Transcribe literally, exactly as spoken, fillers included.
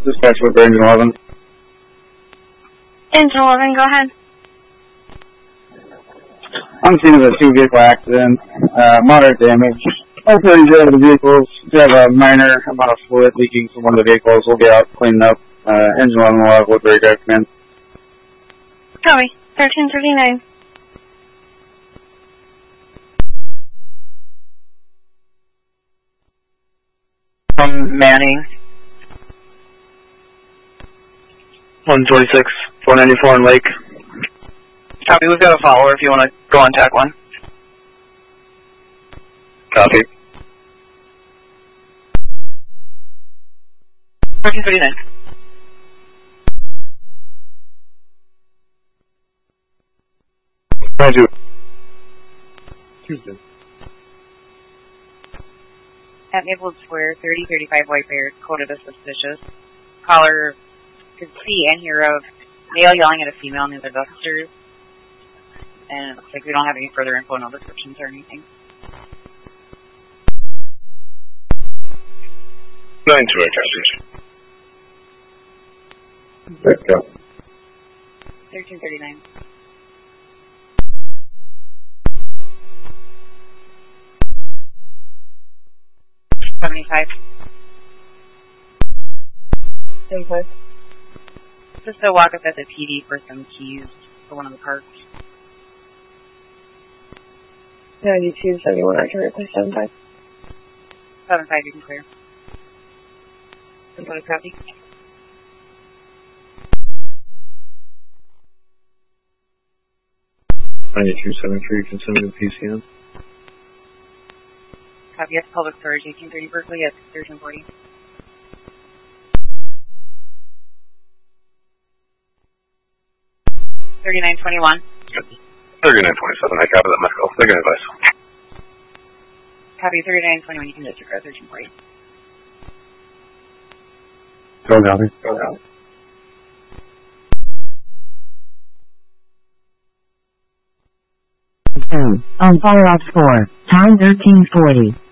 Dispatch with Engine eleven. Engine eleven, go ahead. On scene of a two-vehicle accident, uh, moderate damage. Also, in the vehicles, we have a minor amount of fluid leaking from one of the vehicles. We'll get out cleaning up. Uh, Engine eleven will have Woodbury Drive command. Copy. thirteen thirty-nine. From Manning. one twenty-six, four ninety-four in Lake. Copy, we've got a follower if you want to go on tack one. Copy. thirteen thirty-nine. Roger. Tuesday. At Maplewood Square, thirty thirty-five White Bear, coded as suspicious. Caller could see and hear of male yelling at a female near the dusters. And it looks like we don't have any further info, no descriptions or anything. Nine two eight, Cassius. Let's go. thirteen thirty-nine. seventy-five. seventy-five. Just to walk up at the P D for some keys for one of the parks. ninety-two, seventy-one, I can replace seventy-five. seven-five, you can clear. Input a copy. ninety-two seventy-three, you can send me the P C N. Copy, that's public storage, eighteen thirty Berkeley at thirteen forty. thirty-nine twenty-one. thirty-nine twenty-seven, I copy that medical. Taking advice. Copy, thirty-nine twenty-one, you can disregard thirteen forty. Go down. Go down. On follow-up score, time thirteen forty.